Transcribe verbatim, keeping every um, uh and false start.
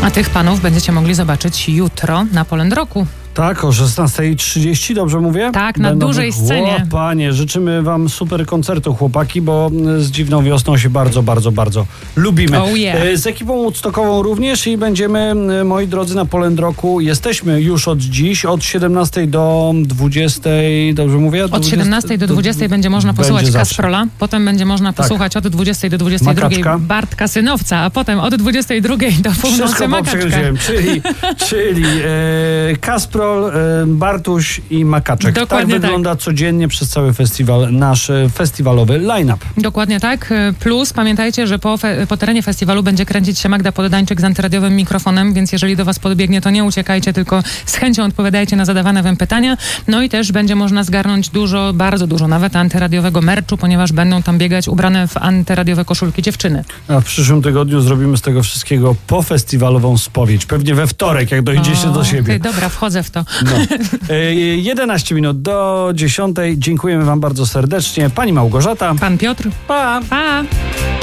A tych panów będziecie mogli zobaczyć jutro na Poland Rocku. Tak, o szesnasta trzydzieści, dobrze mówię? Tak, na Będą dużej wy- scenie. O, panie, życzymy wam super koncertu, chłopaki, bo z Dziwną Wiosną się bardzo, bardzo, bardzo lubimy. Oh yeah. E, Z ekipą woodstockową również i będziemy, e, moi drodzy, na Poland Rocku. Jesteśmy już od dziś, od siedemnastej do dwudziestej, dobrze mówię? Od siedemnastej do dwudziestej będzie można będzie posłuchać zawsze. Kasprola, potem będzie można Tak. posłuchać od dwudziestej do dwudziestej drugiej Makaczka. Bartka Synowca, a potem od dwudziestej drugiej do północy Wszystko Makaczka. poprzechodziłem, czyli, czyli e, Kasprol, e, Bartuś i Makaczek. Dokładnie tak wygląda tak. codziennie przez cały festiwal nasz e, festiwalowy line-up. Dokładnie tak. Plus pamiętajcie, że po, fe, po terenie festiwalu będzie kręcić się Magda Poddańczyk z antyradiowym mikrofonem, więc jeżeli do was podbiegnie, to nie uciekajcie, tylko z chęcią odpowiadajcie na zadawane wam pytania. No i też będzie można zgarnąć dużo, bardzo dużo nawet antyradiowego merchu, ponieważ będą tam biegać ubrane w antyradiowe koszulki dziewczyny. A w przyszłym tygodniu zrobimy z tego wszystkiego pofestiwalową spowiedź. Pewnie we wtorek, jak dojdziecie O, do siebie. Ty, dobra, wchodzę w to. No. E, jedenaście minut do dziesiątej. Dziękujemy wam bardzo serdecznie. Pani Małgorzata. Pan Piotr. Pa! Pa!